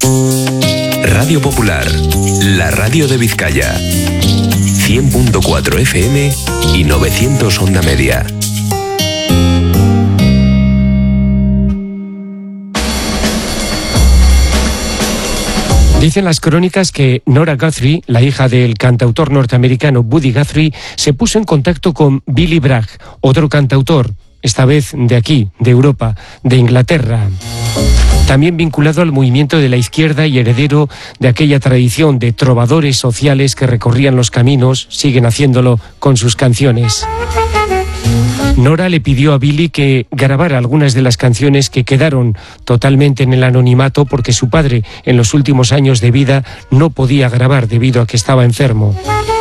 Radio Popular, la radio de Vizcaya. 100.4 FM y 900 onda media. Dicen las crónicas que Nora Guthrie, la hija del cantautor norteamericano Buddy Guthrie, se puso en contacto con Billy Bragg, otro cantautor, esta vez de aquí, de Europa, de Inglaterra. También vinculado al movimiento de la izquierda y heredero de aquella tradición de trovadores sociales que recorrían los caminos, siguen haciéndolo con sus canciones. Nora le pidió a Billy que grabara algunas de las canciones que quedaron totalmente en el anonimato porque su padre, en los últimos años de vida, no podía grabar debido a que estaba enfermo.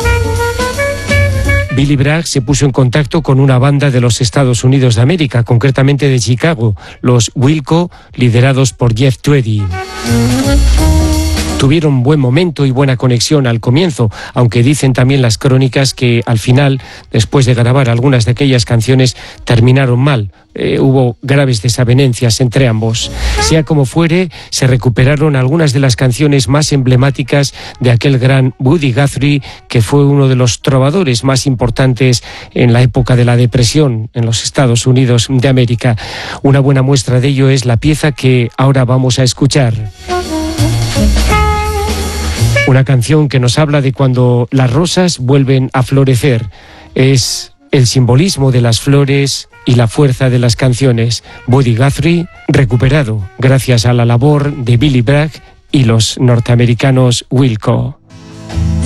Billy Bragg se puso en contacto con una banda de los Estados Unidos de América, concretamente de Chicago, los Wilco, liderados por Jeff Tweedy. Tuvieron buen momento y buena conexión al comienzo, aunque dicen también las crónicas que al final, después de grabar algunas de aquellas canciones, terminaron mal. Hubo graves desavenencias entre ambos. Sea como fuere, se recuperaron algunas de las canciones más emblemáticas de aquel gran Buddy Guthrie, que fue uno de los trovadores más importantes en la época de la depresión en los Estados Unidos de América. Una buena muestra de ello es la pieza que ahora vamos a escuchar. Una canción que nos habla de cuando las rosas vuelven a florecer. Es el simbolismo de las flores y la fuerza de las canciones. Buddy Guthrie, recuperado gracias a la labor de Billy Bragg y los norteamericanos Wilco.